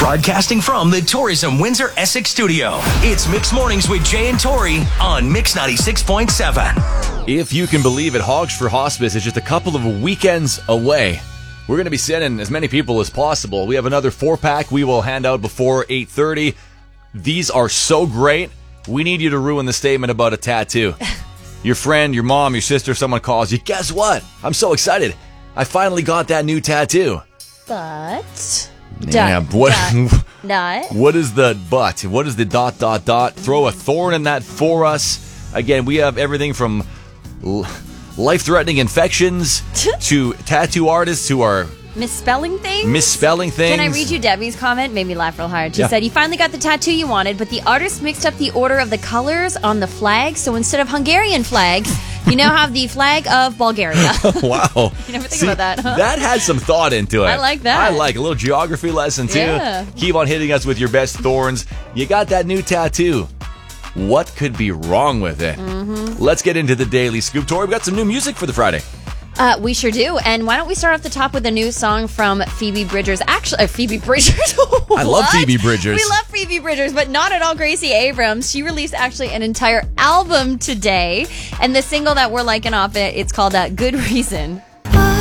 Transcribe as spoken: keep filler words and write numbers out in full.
Broadcasting from the Tourism Windsor Essex studio, it's Mix Mornings with Jay and Tori on Mix ninety-six point seven. If you can believe it, Hogs for Hospice is just a couple of weekends away. We're going to be sending as many people as possible. We have another four-pack we will hand out before eight thirty. These are so great. We need you to ruin the statement about a tattoo. Your friend, your mom, your sister, someone calls you. Guess what? I'm so excited. I finally got that new tattoo. But... Yeah, dot, what, dot, dot. what is the but? What is the dot, dot, dot? Throw a thorn in that for us. Again, we have everything from l- life-threatening infections to tattoo artists who are misspelling things? Misspelling things. Can I read you Debbie's comment? Made me laugh real hard. She Yeah. said, you finally got the tattoo you wanted, but the artist mixed up the order of the colors on the flag, so instead of Hungarian flag, you now have the flag of Bulgaria. Wow. You never think See, about that, huh? That had some thought into it. I like that. I like a little geography lesson, too. Yeah. Keep on hitting us with your best thorns. You got that new tattoo. What could be wrong with it? Mm-hmm. Let's get into the Daily Scoop. Tori, we got some new music for the Friday. Uh, we sure do. And why don't we start off the top with a new song from Phoebe Bridgers. Actually, uh, Phoebe Bridgers. I love Phoebe Bridgers. We love Phoebe Bridgers, but not at all Gracie Abrams. She released actually an entire album today. And the single that we're liking off it, it's called uh, Good Reason.